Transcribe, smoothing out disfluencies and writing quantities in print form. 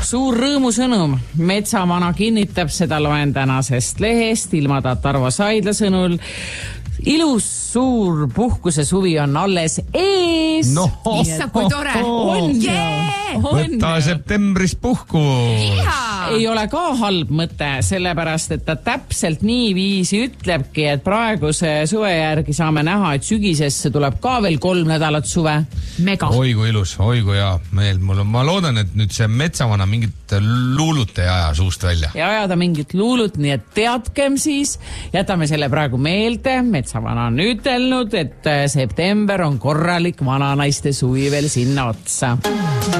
suur rõõmusõnum. Metsavana kinnitab seda loen tänasest lehest. Ilmatat Arvo Saidla sõnul ilus suur puhkuse suvi on alles ees. No, issa, kui tore. Võtta septembris puhku. Ei ole ka halb mõte, sellepärast, et ta täpselt nii viisi ütlebki, et praeguse suve järgi saame näha, et sügisesse tuleb ka veel 3 nädalat suve. Mega. Oi kui ilus, oi kui hea meel. Ma loodan, et nüüd see metsavana mingit luulut ei aja suust välja. Ja ajada mingit luulut, nii et teadkem siis, jätame selle praegu meelde. Metsavana on ütelnud, et september on korralik vananaiste suvi veel sinna otsa.